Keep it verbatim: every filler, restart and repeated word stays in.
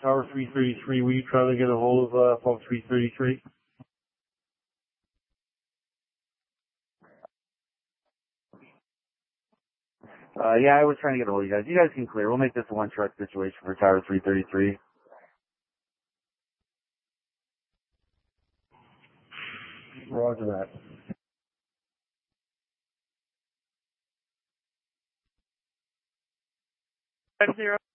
Tower three thirty-three, will you try to get a hold of uh, Pump three thirty-three? Uh, yeah, I was trying to get a hold of you guys. You guys can clear. We'll make this a one truck situation for Tower three thirty-three. Roger that. Five zero.